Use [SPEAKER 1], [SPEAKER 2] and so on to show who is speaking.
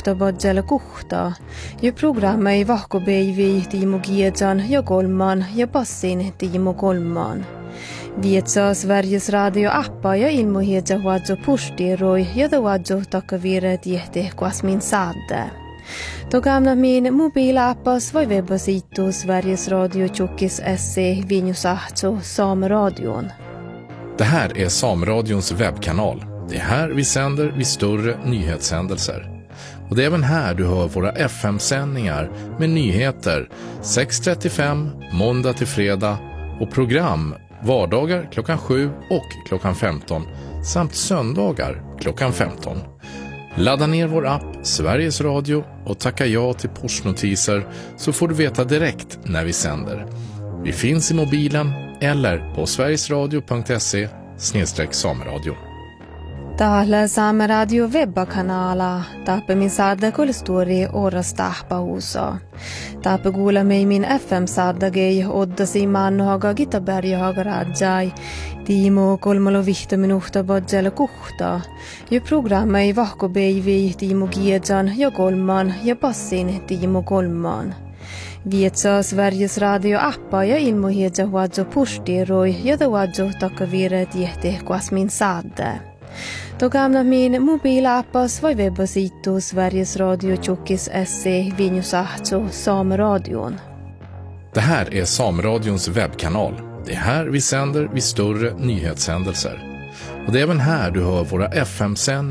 [SPEAKER 1] minuuta badjalla kuhta. Ja programma ei vahkobeivi Tiimo Giedjan ja Golman ja passin Tiimo Golman. Vietsaa Sveriges radio-appa ja ilmohiedja huadjo pustiroi ja da huadjo takavire tiehte kuasmin saadde. Togamna min mobilappas voi webbasitu Sveriges Radio Tjockis SE Vinjusahto Sameradion.
[SPEAKER 2] Det här är Sameradions webbkanal. Det är här vi sänder vid större nyhetshändelser. Och det är även här du hör våra FM-sändningar med nyheter 6:35 måndag till fredag och program vardagar klockan 7 och klockan 15 samt söndagar klockan 15. Ladda ner vår app Sveriges Radio och tacka ja till pushnotiser så får du veta direkt när vi sänder. Vi finns i mobilen eller på sverigesradio.se/sameradio.
[SPEAKER 1] Täällä Saameradio webbakanala. Taappe min saadda kolstori oras tahpahuusa. Taappe kuula mei min FM-saaddagei oddasi maannohaga Gitaberjahaga rajai. Tiimo 3 minuuta badjalla kuhta. Ja programma ei vahkobeivi Tiimo Giedjan ja Golman ja passin Tiimo Golman. Vietsaa Sveriges radio-appa ja ilmohiedja huadjo pustiroi ja da huadjo takavire tiehte kuasmin saadde. Togamna min mobilappas voi webbasitu Sveriges Radio Tjockis SE Vinjusahto Sameradion.
[SPEAKER 2] Det här är Sameradions webbkanal. Det är här vi sänder vid större nyhetshändelser. Och det är även här du hör våra FM-sändningar